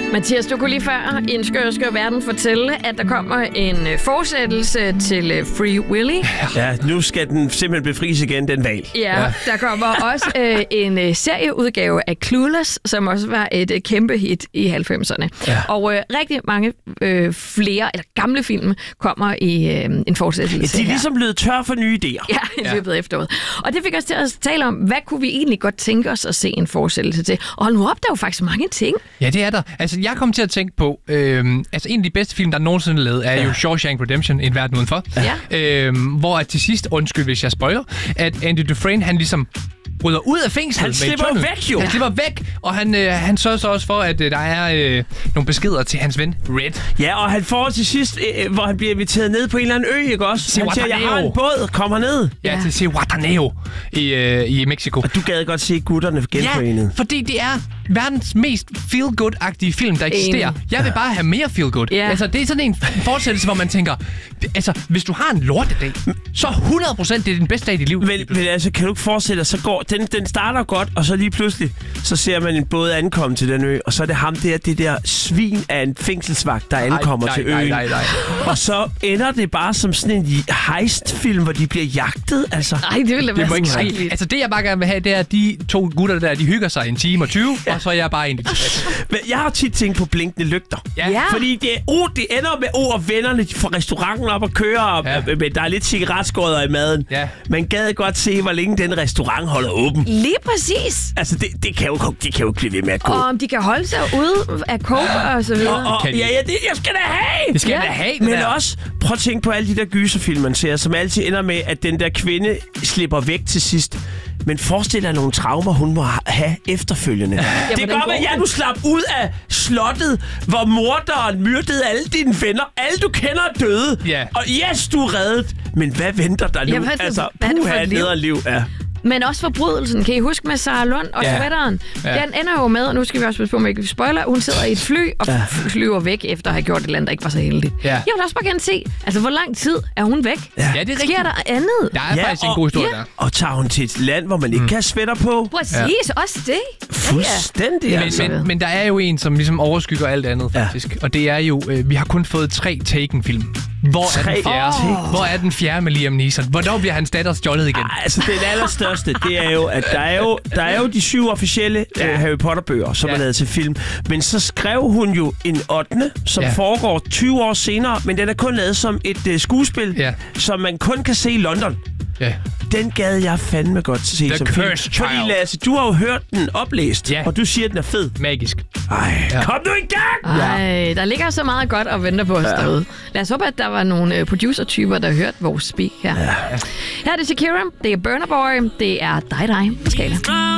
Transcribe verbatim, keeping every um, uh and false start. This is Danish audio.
Mathias, du kunne lige før i en skør, skør verden fortælle, at der kommer en fortsættelse til Free Willy. Ja, nu skal den simpelthen befries igen, den valg. Ja, ja. Der kommer også øh, en øh, serieudgave af Clueless, som også var et øh, kæmpe hit i halvfemserne. Ja. Og øh, rigtig mange øh, flere, eller gamle film, kommer i øh, en fortsættelse. Ja, de er ligesom blevet tør for nye idéer. Ja, i løbet af efteråret. Og det fik os til at tale om, hvad kunne vi egentlig godt tænke os at se en fortsættelse til. Og hold nu op, der er jo faktisk mange ting. Ja, det er der. Altså, jeg kom til at tænke på, øh, altså en af de bedste film, der nogensinde er lavet, er ja. jo Shawshank Redemption, En verden udenfor. Ja. Øh, hvor at til sidst, undskyld hvis jeg spoiler, at Andy Dufresne, han ligesom bryder ud af fængslet. Han slipper væk, jo. Han slipper væk, og han, øh, han sørger så også for, at øh, der er øh, nogle beskeder til hans ven, Red. Ja, og han får til sidst, øh, hvor han bliver inviteret ned på en eller anden ø, ikke også? Han siger, jeg har en båd, kom herned. Ja, ja. til Zihuatanejo i, øh, i Mexico. Og du gad godt se gutterne genforenet. Ja, fordi det er verdens mest feel-good-agtige film, der eksisterer. Jeg vil bare have mere feel-good. Ja. Altså, det er sådan en fortsættelse, hvor man tænker, altså, hvis du har en lortedag, så hundrede procent det er den bedste dag i dit liv. Men, men altså, kan du ikke forestille dig, så går den, den starter godt, og så lige pludselig, så ser man en båd ankomme til den ø, og så er det ham der, det der svin af en fængselsvagt, der ankommer nej, til nej, øen. Nej, nej, nej. Og så ender det bare som sådan en heistfilm, hvor de bliver jagtet, altså. Nej, det ville da være ikke ske. Altså, det jeg bare gerne vil have, det er, at de to gutter der, de hygger sig en time og tyve, ja. og så er jeg bare egentlig tilbage. Men jeg har tit tænkt på blinkende lygter. Ja. Fordi det, oh, det ender med, oh, og vennerne de får restauranten op og kører, ja. men der er lidt cigaretskåder i maden. Ja. Man gad godt se, hvor længe den restaurant holder åben. Lige præcis. Altså, det, det, kan, jo, det kan jo ikke blive ved med at gå. Og om de kan holde sig ude af coke og så videre. Og, og, ja, ja, det jeg skal da have! Det skal ja. jeg da have, Men der. også, prøv at tænke på alle de der gyserfilm, man ser, som altid ender med, at den der kvinde slipper væk til sidst. Men forestil dig nogle traumer, hun må have efterfølgende. Ja, det kan godt være, at du slap ud af slottet, hvor morderen myrdede alle dine venner. Alle du kender er døde. Ja. Og yes, du er reddet. Men hvad venter der nu? Ja, hvad, altså, hvad er det for et liv? liv ja. Men også forbrydelsen. Kan I huske med Sarah Lund og ja. sweateren? Ja. Den ender jo med, og nu skal vi også passe på, om ikke vi spoiler, hun sidder i et fly og ja. flyver væk, efter at have gjort et eller andet, der ikke var så heldigt. Ja. Jeg vil også bare gerne se, altså hvor lang tid er hun væk? Ja, ja det er rigtigt. Sker der andet? Der er ja, faktisk og, en god historie ja. der. Og tager hun til et land, hvor man ikke mm. kan have sweater på? Præcis, ja. også det. Fuldstændig. Men, altså. men, men der er jo en, som ligesom overskygger alt andet, faktisk. Ja. Og det er jo, øh, vi har kun fået tre Taken-film. Hvor er den fjerde? Oh. Hvor er den fjerde med Liam Neeson? Hvornår bliver hans datter stjålet igen? Ej, altså, det allerstørste, det er jo, at der er jo, der er jo de syv officielle ja. uh, Harry Potter-bøger, som ja. er lavet til film. Men så skrev hun jo en ottende, som ja. foregår tyve år senere, men den er kun lavet som et uh, skuespil, ja. som man kun kan se i London. Ja. Den gad jeg fandme godt se The som film. Cursed Fordi Lasse, du har jo hørt den oplæst, ja. og du siger, at den er fed. Magisk. Ej, ja. kom nu i gang! Ej, der ligger så meget godt og venter på os ja. derude. Lad os håbe, at der var nogle producer-typer, der hørte vores speak her. Ja. Her er det Shakira, det er Burna Boy, det er dig dig på Skala.